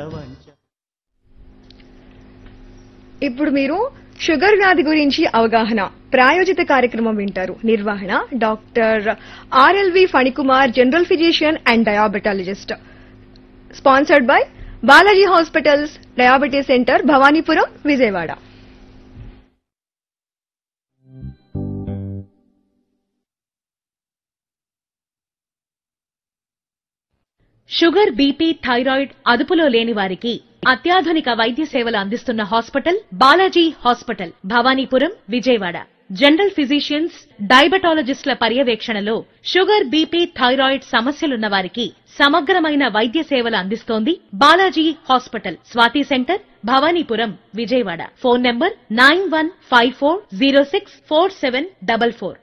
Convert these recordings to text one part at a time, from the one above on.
వంచ. ఇప్పుడు మీరు షుగర్ వ్యాధి గురించి అవగాహన ప్రాయోజిత కార్యక్రమం వింటారు. నిర్వహణ doctor RLV Phanikumar, general physician and diabetologist. Sponsored by Balaji hospitals, diabetes centre, Bhavanipuram, Vijayawada. Sugar, BP, thyroid అదుపులో లేని వారికి అత్యాధునిక వైద్య సేవలు అందిస్తున్న hospital Balaji hospital, Bhavanipuram, Vijayawada. General physicians, డయాబెటాలజిస్టుల పర్యవేక్షణలో షుగర్, బీపీ, థైరాయిడ్ సమస్యలున్న వారికి సమగ్రమైన వైద్య సేవలు అందిస్తోంది Balaji hospital. Swathi centre, Bhavanipuram, Vijayawada. Phone number 9154064744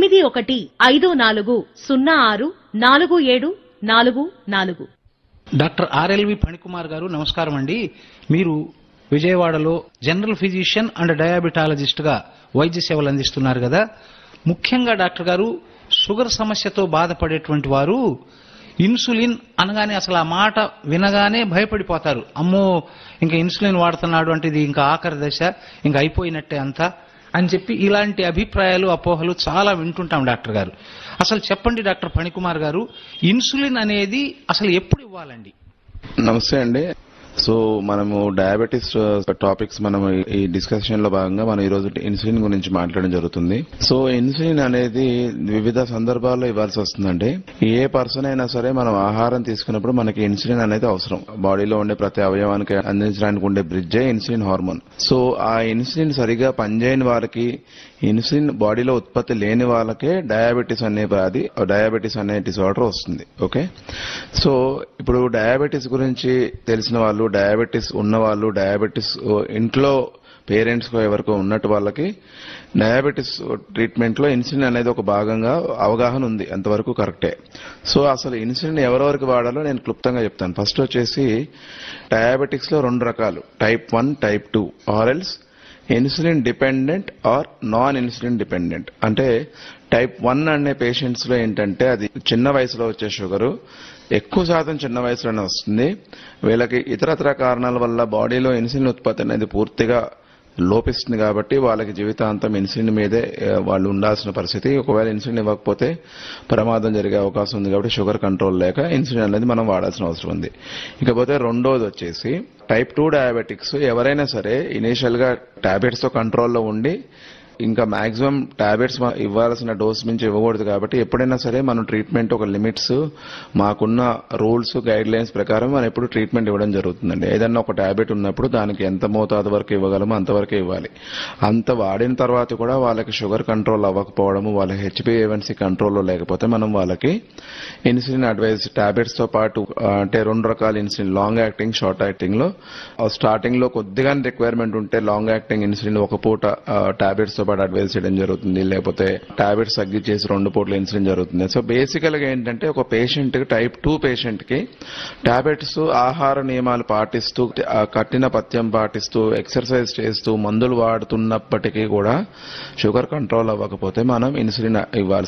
9154064744. Doctor RLV Phanikumar గారు నమస్కారం అండి. మీరు విజయవాడలో జనరల్ ఫిజిషియన్ అండ్ డయాబెటాలజిస్ట్ గా వైద్య సేవలు అందిస్తున్నారు కదా. ముఖ్యంగా డాక్టర్ గారు, షుగర్ సమస్యతో బాధపడేటువంటి వారు ఇన్సులిన్ అనగానే అసలు ఆ మాట వినగానే భయపడిపోతారు. అమ్మో, ఇంకా ఇన్సులిన్ వాడుతున్నాడు అంటే ఇది ఇంకా ఆఖరి దశ, ఇంకా అయిపోయినట్టే అంతా అని చెప్పి ఇలాంటి అభిప్రాయాలు, అపోహలు చాలా వింటుంటాం డాక్టర్ గారు. అసలు చెప్పండి డాక్టర్ ఫణికుమార్ గారు, ఇన్సులిన్ అనేది అసలు ఎప్పుడు ఇవ్వాలండి? నమస్తే అండి. సో మనము డయాబెటీస్ టాపిక్స్ మనం ఈ డిస్కషన్ లో భాగంగా మనం ఈ రోజు ఇన్సులిన్ గురించి మాట్లాడడం జరుగుతుంది. సో ఇన్సులిన్ అనేది వివిధ సందర్భాల్లో ఇవ్వాల్సి వస్తుందండి. ఏ పర్సన్ అయినా సరే మనం ఆహారం తీసుకున్నప్పుడు మనకి ఇన్సులిన్ అనేది అవసరం. బాడీలో ఉండే ప్రతి అవయవానికి అందించడానికి ఉండే బ్రిడ్జే ఇన్సులిన్ హార్మోన్. సో ఆ ఇన్సులిన్ సరిగా పనిచేయని వారికి, ఇన్సులిన్ బాడీలో ఉత్పత్తి లేని వాళ్ళకే డయాబెటీస్ అనే వ్యాధి, డయాబెటీస్ అనే డిసార్డర్ వస్తుంది. ఓకే, సో ఇప్పుడు డయాబెటీస్ గురించి తెలిసిన వాళ్ళు, డయాబెటీస్ ఉన్నవాళ్ళు, డయాబెటీస్ ఇంట్లో పేరెంట్స్ ఎవరికో ఉన్నట్టు వాళ్ళకి డయాబెటీస్ ట్రీట్మెంట్ లో ఇన్సులిన్ అనేది ఒక భాగంగా అవగాహన ఉంది. అంతవరకు కరెక్టే. సో అసలు ఇన్సులిన్ ఎవరెవరికి వాడాలో నేను క్లుప్తంగా చెప్తాను. ఫస్ట్ వచ్చేసి డయాబెటిక్స్ లో 2 రకాలు, టైప్ 1, టైప్ 2, ఆర్ఎల్స్ insulin dependent are non insulin dependent. అంటే టైప్ 1 అనే పేషెంట్స్ లో ఏంటంటే అది చిన్న వయసులో వచ్చే షుగరు, ఎక్కువ శాతం చిన్న వయసులోనే వస్తుంది. వీళ్ళకి ఇతరత్ర కారణాల వల్ల బాడీలో ఇన్సులిన్ ఉత్పత్తి అనేది పూర్తిగా లోపిస్తుంది కాబట్టి వాళ్ళకి జీవితాంతం ఇన్సులిన్ మీదే వాళ్ళు ఉండాల్సిన పరిస్థితి. ఒకవేళ ఇన్సులిన్ ఇవ్వకపోతే ప్రమాదం జరిగే అవకాశం ఉంది కాబట్టి షుగర్ కంట్రోల్ లేక ఇన్సులిన్ అనేది మనం వాడాల్సిన అవసరం ఉంది. ఇకపోతే రెండోది వచ్చేసి టైప్ 2 డయాబెటిక్స్. ఎవరైనా సరే ఇనీషియల్ గా టాబ్లెట్స్ తో కంట్రోల్లో ఉండి ఇంకా మాక్సిమం టాబ్లెట్స్ ఇవ్వాల్సిన డోస్ మించి ఇవ్వకూడదు కాబట్టి ఎప్పుడైనా సరే మనం ట్రీట్మెంట్ ఒక లిమిట్స్, మాకున్న రూల్స్, గైడ్ లైన్స్ ప్రకారం మనం ఎప్పుడు ట్రీట్మెంట్ ఇవ్వడం జరుగుతుందండి. ఏదన్నా ఒక టాబ్లెట్ ఉన్నప్పుడు దానికి ఎంత మోతాదు వరకు ఇవ్వగలమో అంతవరకే ఇవ్వాలి. అంత వాడిన తర్వాత కూడా వాళ్ళకి షుగర్ కంట్రోల్ అవ్వకపోవడము, వాళ్ళకి HbA1c కంట్రోల్లో లేకపోతే మనం వాళ్ళకి ఇన్సులిన్ అడ్వైజ్ టాబ్లెట్స్ తో పాటు అంటే 2 రకాల insulin, long acting, short acting లో స్టార్టింగ్ లో కొద్దిగానే రిక్వైర్మెంట్ ఉంటే లాంగ్ యాక్టింగ్ ఇన్సులిన్ ఒక పూట టాబ్లెట్స్ పాటు అడ్వైజ్ చేయడం జరుగుతుంది. లేకపోతే టాబ్లెట్స్ తగ్గించేసి 2 పూటలు ఇన్సులిన్ జరుగుతుంది. సో బేసికల్ గా ఏంటంటే ఒక పేషెంట్ కి, టైప్ 2 పేషెంట్ కి టాబ్లెట్స్, ఆహార నియమాలు పాటిస్తూ, కఠిన పథ్యం పాటిస్తూ, ఎక్సర్సైజ్ చేస్తూ, మందులు వాడుతున్నప్పటికీ కూడా షుగర్ కంట్రోల్ అవ్వకపోతే మనం ఇన్సులిన్ ఇవ్వాలి.